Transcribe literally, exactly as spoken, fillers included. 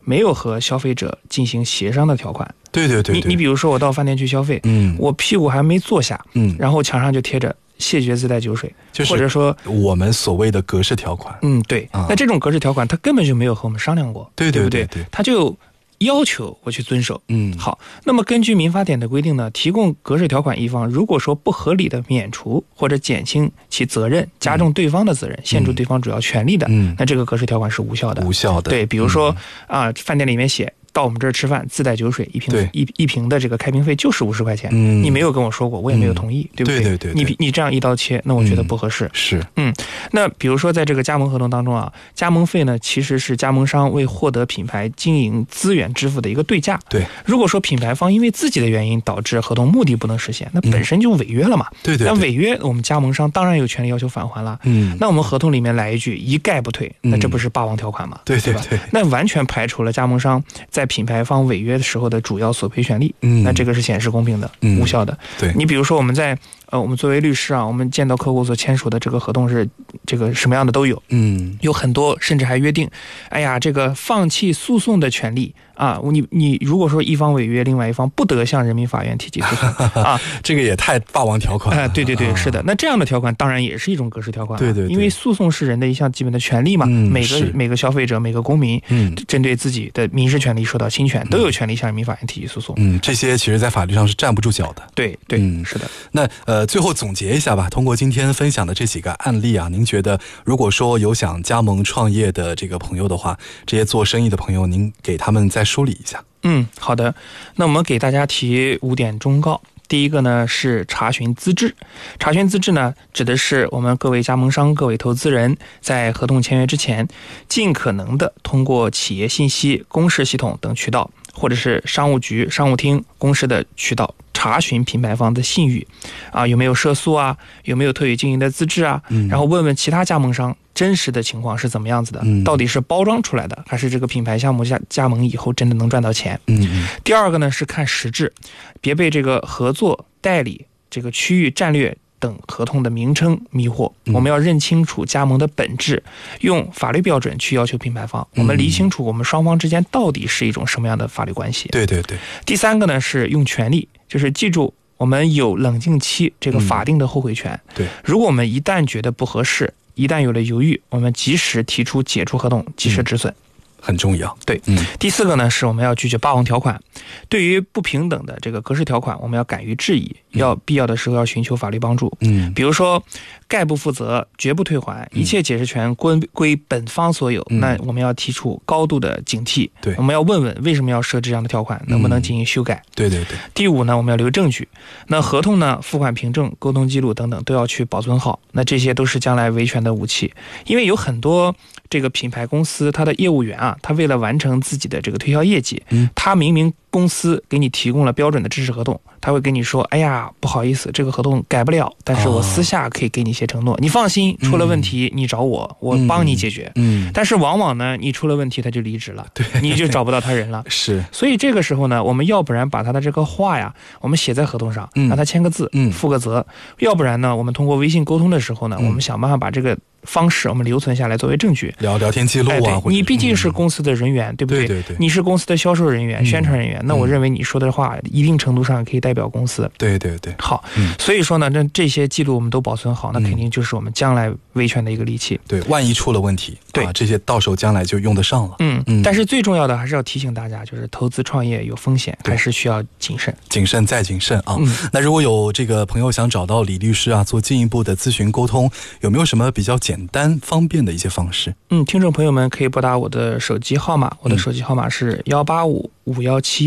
没有和消费者进行协商的条款。 对对 对, 对， 你你比如说我到饭店去消费，嗯，我屁股还没坐下，嗯，然后墙上就贴着谢绝自带酒水， 就是或者说我们所谓的格式条款。 嗯，对，啊、那这种格式条款他根本就没有和我们商量过， 对对对对, 对不对？他就要求我去遵守。 嗯， 好，那么根据民法典的规定呢，提供格式条款一方如果说不合理的免除或者减轻其责任，加重对方的责任，嗯、限制对方主要权利的，嗯，那这个格式条款是无效的。 无效的。 对，比如说啊、嗯呃，饭店里面写到我们这儿吃饭自带酒水，一瓶一一瓶的这个开瓶费就是五十块钱，嗯，你没有跟我说过，我也没有同意，嗯、对不对？ 对对对对， 你你这样一刀切，那我觉得不合适。 嗯、是， 嗯，那比如说在这个加盟合同当中啊，加盟费呢其实是加盟商为获得品牌经营资源支付的一个对价。 对， 如果说品牌方因为自己的原因导致合同目的不能实现，那本身就违约了嘛。 嗯、对, 对对， 那违约我们加盟商当然有权利要求返还了。嗯，那我们合同里面来一句一概不退，那这不是霸王条款吗？ 嗯、对对对, 对吧？那完全排除了加盟商在品牌方违约的时候的主要索赔权利。嗯，那这个是显示公平的，嗯、无效的。 对， 你比如说我们在呃，我们作为律师啊，我们见到客户所签署的这个合同是这个什么样的都有，嗯，有很多甚至还约定，哎呀，这个放弃诉讼的权利啊，你你如果说一方违约，另外一方不得向人民法院提起诉讼啊， 这个也太霸王条款了。 哎、呃，对对对，啊、是的，那这样的条款当然也是一种格式条款， 对 对, 对， 因为诉讼是人的一项基本的权利嘛，嗯、每个每个消费者、每个公民，嗯，针对自己的民事权利受到侵权，都有权利向人民法院提起诉讼。 嗯，这些其实在法律上是站不住脚的。 对对，嗯，是的。 那呃，最后总结一下吧，通过今天分享的这几个案例啊，您觉得如果说有想加盟创业的这个朋友的话，这些做生意的朋友，您给他们再梳理一下。 嗯，好的。那我们给大家提五点忠告。第一个呢是查询资质，查询资质呢指的是我们各位加盟商、各位投资人在合同签约之前，尽可能的通过企业信息、公示系统等渠道，或者是商务局、商务厅公示的渠道，查询品牌方的信誉，啊有没有涉诉啊，有没有特许经营的资质啊，嗯、然后问问其他加盟商真实的情况是怎么样子的，嗯、到底是包装出来的，还是这个品牌项目加加盟以后真的能赚到钱？嗯，第二个呢是看实质，别被这个合作、代理、这个区域战略等合同的名称迷惑。我们要认清楚加盟的本质，用法律标准去要求品牌方，我们理清楚我们双方之间到底是一种什么样的法律关系。 对对对。 第三个呢是用权利，就是记住我们有冷静期这个法定的后悔权。 对， 如果我们一旦觉得不合适，一旦有了犹豫，我们及时提出解除合同，及时止损。嗯， 很重要。 对，嗯，第四个呢是我们要拒绝霸王条款，对于不平等的这个格式条款，我们要敢于质疑，要必要的时候要寻求法律帮助。嗯，比如说概不负责，绝不退还，一切解释权归归本方所有，嗯、那我们要提出高度的警惕。 对， 我们要问问为什么要设这样的条款，能不能进行修改？ 嗯、对对对。 第五呢，我们要留证据，那合同呢、付款凭证、沟通记录等等都要去保存好，那这些都是将来维权的武器，因为有很多这个品牌公司，它的业务员啊，他为了完成自己的这个推销业绩，嗯，他明明公司给你提供了标准的知识合同，他会跟你说，哎呀，不好意思，这个合同改不了，但是我私下可以给你一些承诺，哦、你放心，出了问题、嗯、你找我，我帮你解决。嗯，但是往往呢，你出了问题他就离职了，对，你就找不到他人了。 是， 所以这个时候呢，我们要不然把他的这个话呀，我们写在合同上，嗯、让他签个字，嗯，负个责；要不然呢，我们通过微信沟通的时候呢，嗯、我们想办法把这个方式我们留存下来作为证据， 聊聊天记录啊。 哎、你毕竟是公司的人员，嗯、对不对？ 对对对， 你是公司的销售人员、嗯、宣传人员，那我认为你说的话一定程度上可以代表公司。 对对对。 好，嗯、所以说呢，这这些记录我们都保存好，那肯定就是我们将来维权的一个利器。 对，万一出了问题， 对、 啊，这些到时候将来就用得上了。 嗯嗯。但是最重要的还是要提醒大家，就是投资创业有风险，还是需要谨慎， 谨慎再谨慎啊。嗯、那如果有这个朋友想找到李律师啊，做进一步的咨询沟通，有没有什么比较简单方便的一些方式？ 嗯，听众朋友们可以拨打我的手机号码，我的手机号码是幺八五五幺七